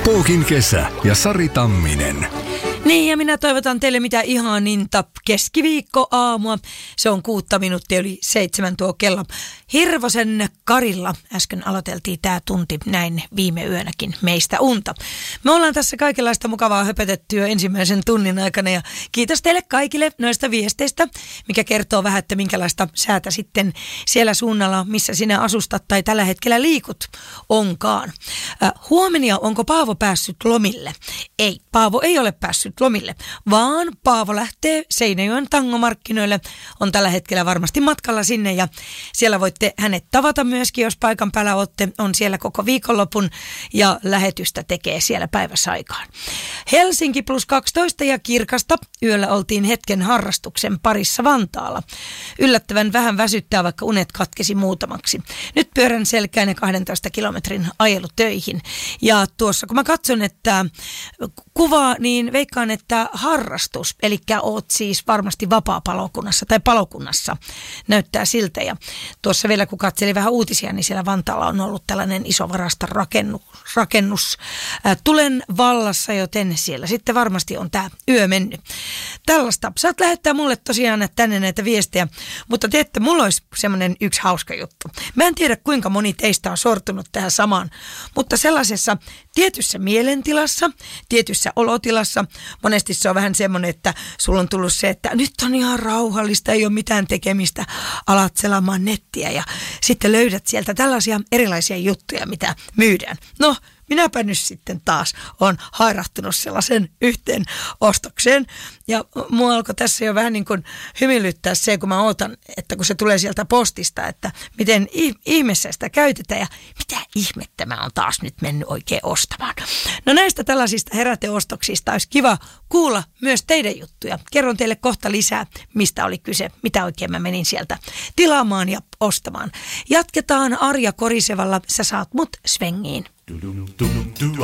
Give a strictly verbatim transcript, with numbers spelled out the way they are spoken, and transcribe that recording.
Puukin kesä ja Sari Tamminen. Niin, ja minä toivotan teille mitä ihaninta keskiviikkoaamua. Se on kuutta minuuttia yli seitsemän tuo kello. Hirvosen Karilla äsken aloiteltiin tämä tunti näin viime yönäkin meistä unta. Me ollaan tässä kaikenlaista mukavaa höpötettyä ensimmäisen tunnin aikana ja kiitos teille kaikille noista viesteistä, mikä kertoo vähän, että minkälaista säätä sitten siellä suunnalla, missä sinä asustat tai tällä hetkellä liikut, onkaan. Äh, huomenna onko Paavo päässyt lomille? Ei, Paavo ei ole päässyt lomille, vaan Paavo lähtee Seinäjoen tangomarkkinoille, on tällä hetkellä varmasti matkalla sinne ja siellä voitte hänet tavata myöskin, jos paikan päällä olette, on siellä koko viikonlopun ja lähetystä tekee siellä päiväsaikaan. Helsinki plus kaksitoista ja kirkasta, yöllä oltiin hetken harrastuksen parissa Vantaalla. Yllättävän vähän väsyttää, vaikka unet katkesi muutamaksi. Nyt pyörän selkäinen kahdentoista kilometrin ajelu töihin ja tuossa kun mä katson, että kuvaa, niin veikkaan, että harrastus, eli oot siis varmasti vapaa-palokunnassa tai palokunnassa, näyttää siltä. Ja tuossa vielä kun katselin vähän uutisia, niin siellä Vantaalla on ollut tällainen iso varastorakennus rakennus, ää, tulen vallassa, joten siellä sitten varmasti on tämä yö mennyt. Tällaista. Saat lähettää mulle tosiaan tänne näitä viestejä, mutta tiedätte, mulla olisi semmoinen yksi hauska juttu. Mä en tiedä, kuinka moni teistä on sortunut tähän samaan, mutta sellaisessa tietyssä mielentilassa, tietyssä olotilassa, monesti se on vähän semmoinen, että sulla on tullut se, että nyt on ihan rauhallista, ei ole mitään tekemistä, alat selaamaan nettiä ja sitten löydät sieltä tällaisia erilaisia juttuja, mitä myydään. No, minäpä nyt sitten taas on hairahtunut sellaisen yhteen ostokseen ja mua alkoi tässä jo vähän niin kuin hymyilyttää se, kun mä ootan, että kun se tulee sieltä postista, että miten ihmeessä sitä käytetään ja mitä ihmettä mä oon taas nyt mennyt oikein ostamaan. No näistä tällaisista heräteostoksista olisi kiva kuulla myös teidän juttuja. Kerron teille kohta lisää, mistä oli kyse, mitä oikein mä menin sieltä tilaamaan ja ostamaan. Jatketaan Arja Korisevalla, sä saat mut svengiin.